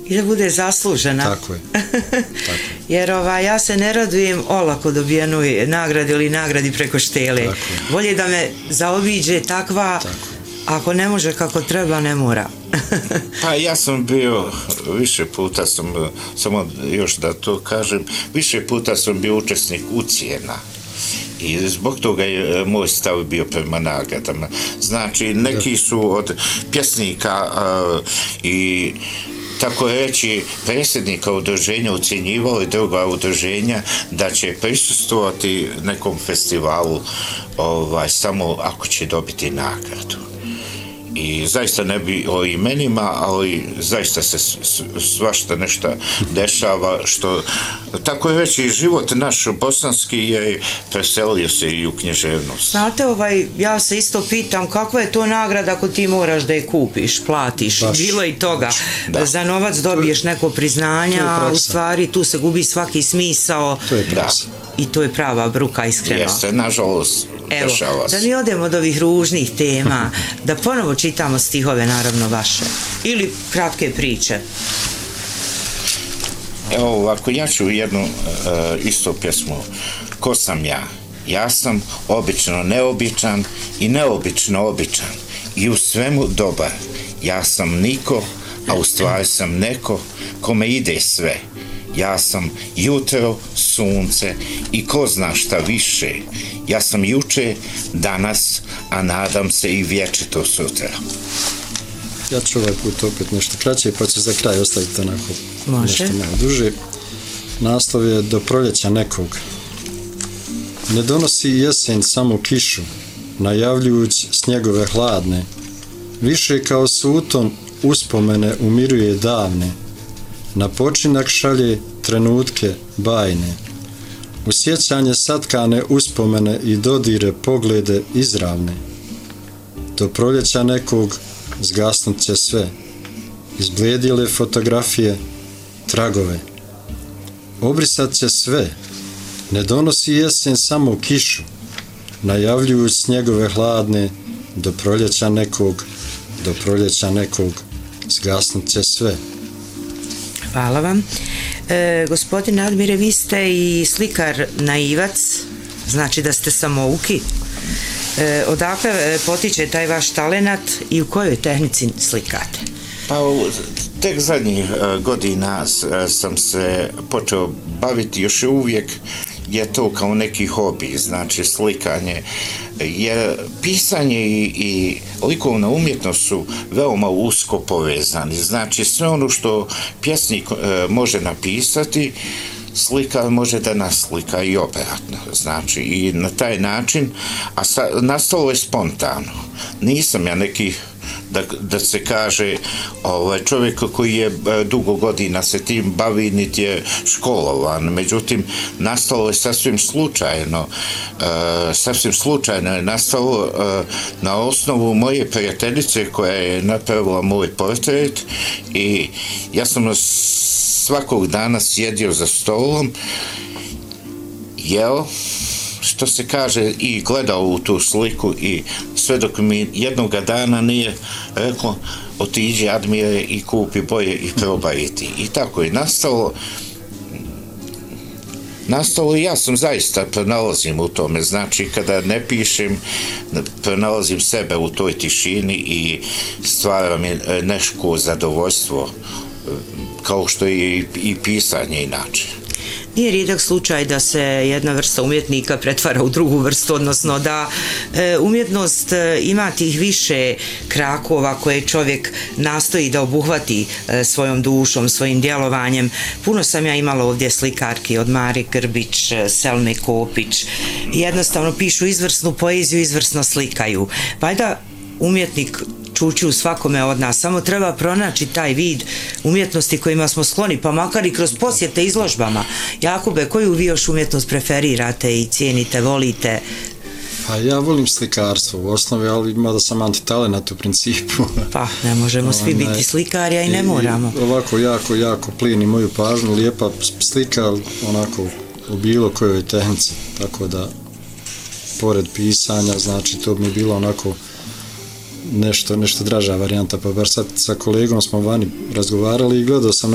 I da bude zaslužena. Tako je. Jer ja se ne radujem olako dobijenoj nagradi ili nagradi preko štele. Bolje da me zaobiđe takva, ako ne može kako treba, ne mora. Pa ja sam bio, više puta samo još da to kažem, više puta sam bio učesnik ucjena. I zbog toga je moj stav bio prema nagradama. Znači, neki su od pjesnika i tako reći predsjednika udruženja ucjenjivali druga udruženja da će prisustvovati nekom festivalu samo ako će dobiti nagradu. I zaista ne bi o imenima, ali zaista se svašta nešto dešava, što tako je reći život naš bosanski je preselio se i u književnost. Znate, ja se isto pitam kakva je to nagrada ako ti moraš da je kupiš, platiš, bilo i toga. Za novac dobiješ neko priznanje, a u stvari tu se gubi svaki smisao. To je praksa. I to je prava bruka, iskreno. Jeste, nažalost, dešava se. Da mi odemo od ovih ružnih tema, da ponovo čitamo stihove, naravno vaše, ili kratke priče. Evo ovako, ja ću jednu isto pjesmu. Ko sam ja? Ja sam obično neobičan i neobično običan i u svemu dobar. Ja sam niko, a u stvari sam neko kome ide sve. Ja sam jutro, sunce i ko zna šta više. Ja sam juče, danas, a nadam se i vječito sutra. Ja ću ovaj put opet nešto kraće, pa ću za kraj ostaviti onako nešto malo duže. Naslov je Do proljeća nekog. Ne donosi jesen samo kišu, najavljujuć snjegove hladne. Više kao suton uspomene umiruje davne. Na počinak šalje trenutke bajne. U sjećanje satkane uspomene i dodire poglede izravne. Do proljeća nekog zgasnut će sve. Izblijedile fotografije, tragove. Obrisat će sve. Ne donosi jesen samo kišu, najavljuju snjegove hladne. Do proljeća nekog zgasnut će sve. Hvala vam. Gospodine Admire, vi ste i slikar naivac, znači da ste samouki. Odakle potiče taj vaš talenat i u kojoj tehnici slikate? Pa tek zadnjih godina sam se počeo baviti, još uvijek je to kao neki hobi, znači slikanje. Jer pisanje i likovna umjetnost su veoma usko povezani. Znači sve ono što pjesnik može napisati, slikar može da naslika i obratno. Znači i na taj način, a nastalo je spontano. Nisam ja neki da se kaže čovjek koji je dugo godina se tim bavi, niti je školovan. Međutim, nastalo je sasvim slučajno je nastalo na osnovu moje prijateljice koja je napravila moj portret i ja sam svakog dana sjedio za stolom, jeo, što se kaže, i gledao u tu sliku i sve dok mi jednoga dana nije reklo otiđi Admire i kupi boje i probaj ti. I tako je nastalo i ja sam zaista pronalazim u tome, znači kada ne pišem pronalazim sebe u toj tišini i stvara mi nešto zadovoljstvo kao što je i pisanje inače. Nije rijedak slučaj da se jedna vrsta umjetnika pretvara u drugu vrstu, odnosno da umjetnost ima tih više krakova koje čovjek nastoji da obuhvati svojom dušom, svojim djelovanjem. Puno sam ja imala ovdje slikarki od Mare Grbić, Selme Kopić. Jednostavno pišu izvrsnu poeziju, izvrsno slikaju. Valjda umjetnik čuči u svakome od nas, samo treba pronaći taj vid umjetnosti kojima smo skloni, pa makar i kroz posjete izložbama. Jakube, koju vi još umjetnost preferirate i cijenite, volite? Pa ja volim slikarstvo u osnovi, ali mada sam antitalenat u principu. Pa ne možemo svi biti slikari, a i ne moramo. Ovako jako plini moju pažnju, lijepa slika, onako u bilo kojoj tehnici, tako da pored pisanja, znači to bi bilo onako nešto draža varijanta, pa bar sad sa kolegom smo vani razgovarali i gledao sam